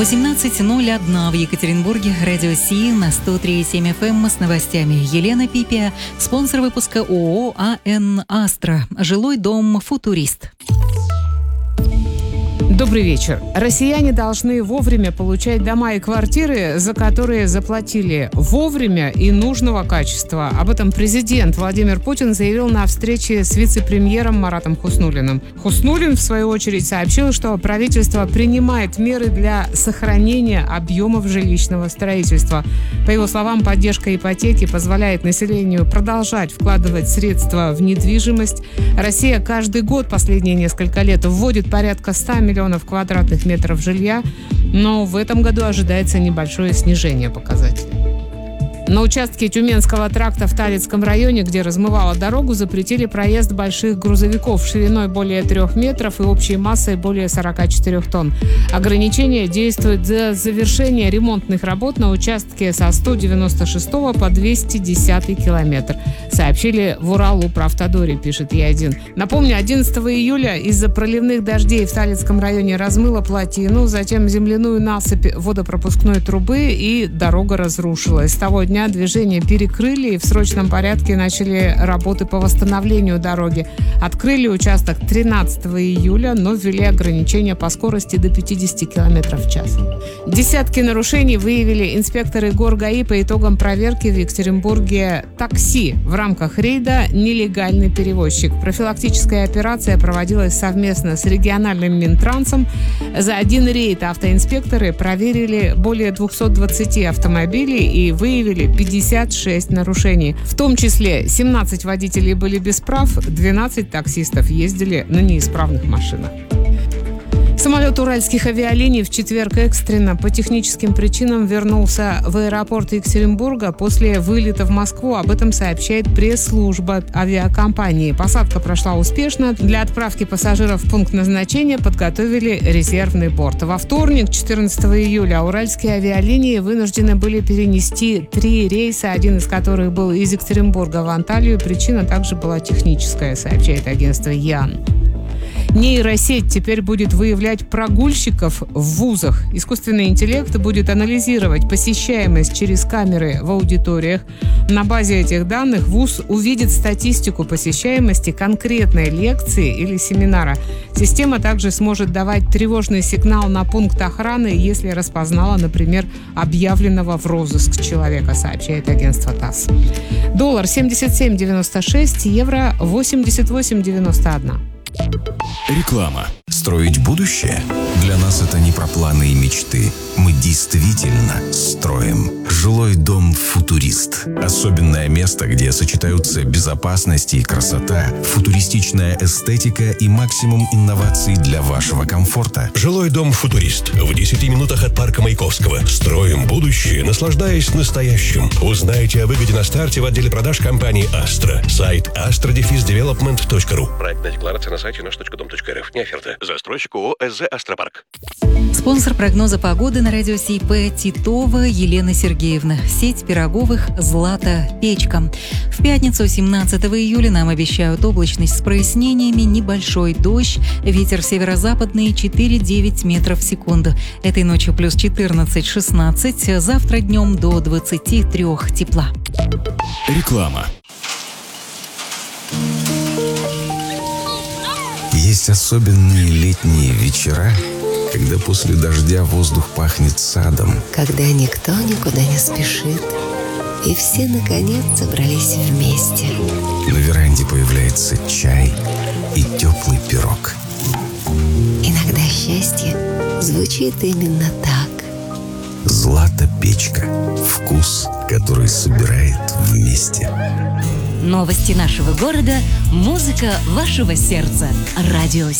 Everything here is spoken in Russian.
18:01 в Екатеринбурге. Радио Си на 103,7 FM с новостями. Елена Пипия, спонсор выпуска ООО АН «Астра». Жилой дом «Футурист». Добрый вечер. Россияне должны вовремя получать дома и квартиры, за которые заплатили вовремя и нужного качества. Об этом президент Владимир Путин заявил на встрече с вице-премьером Маратом Хуснуллиным. Хуснуллин, в свою очередь, сообщил, что правительство принимает меры для сохранения объемов жилищного строительства. По его словам, поддержка ипотеки позволяет населению продолжать вкладывать средства в недвижимость. Россия каждый год последние несколько лет вводит порядка 100 миллионов квадратных метров жилья, но в этом году ожидается небольшое снижение показателей. На участке Тюменского тракта в Талицком районе, где размывало дорогу, запретили проезд больших грузовиков шириной более 3 метров и общей массой более 44 тонн. Ограничение действует до завершения ремонтных работ на участке со 196 по 210 километр. Сообщили в Уралуправтодоре, пишет Е1. Напомню, 11 июля из-за проливных дождей в Талицком районе размыло плотину, затем земляную насыпь водопропускной трубы, и дорога разрушилась. С того дня движение перекрыли и в срочном порядке начали работы по восстановлению дороги. Открыли участок 13 июля, но ввели ограничения по скорости до 50 км в час. Десятки нарушений выявили инспекторы ГОР-ГАИ по итогам проверки в Екатеринбурге такси. В рамках рейда «Нелегальный перевозчик». Профилактическая операция проводилась совместно с региональным Минтрансом. За один рейд автоинспекторы проверили более 220 автомобилей и выявили 56 нарушений. В том числе 17 водителей были без прав, 12 таксистов ездили на неисправных машинах. Самолет уральских авиалиний в четверг экстренно по техническим причинам вернулся в аэропорт Екатеринбурга после вылета в Москву. Об этом сообщает пресс-служба авиакомпании. Посадка прошла успешно. Для отправки пассажиров в пункт назначения подготовили резервный борт. Во вторник, 14 июля, уральские авиалинии вынуждены были перенести 3 рейса, один из которых был из Екатеринбурга в Анталию. Причина также была техническая, сообщает агентство ЯН. Нейросеть теперь будет выявлять прогульщиков в вузах. Искусственный интеллект будет анализировать посещаемость через камеры в аудиториях. На базе этих данных вуз увидит статистику посещаемости конкретной лекции или семинара. Система также сможет давать тревожный сигнал на пункт охраны, если распознала, например, объявленного в розыск человека, сообщает агентство ТАСС. Доллар 77,96, евро 88,91. Реклама. Строить будущее? Для нас это не про планы и мечты. Мы действительно строим. Жилой дом «Футурист». Особенное место, где сочетаются безопасность и красота, футуристичная эстетика и максимум инноваций для вашего комфорта. Жилой дом «Футурист» в 10 минутах от парка Маяковского. Строим будущее, наслаждаясь настоящим. Узнайте о выгоде на старте в отделе продаж компании «Астра». Сайт astra-development.ru. Проектная декларация на сайте наш.дом.рф. Не оферта. Застройщик ООО СЗ «Астропарк». Спонсор прогноза погоды на радио СИП Титова Елена Сергеевна. Сеть пироговых «Злата Печка». В пятницу, 17 июля, нам обещают облачность с прояснениями, небольшой дождь, ветер северо-западный 4-9 метров в секунду. Этой ночью плюс 14-16, завтра днем до 23 тепла. Реклама. Есть особенные летние вечера, когда после дождя воздух пахнет садом. Когда никто никуда не спешит, и все, наконец, собрались вместе. На веранде появляется чай и теплый пирог. Иногда счастье звучит именно так. «Злата Печка». Вкус, который собирает вместе. Новости нашего города, музыка вашего сердца. Радио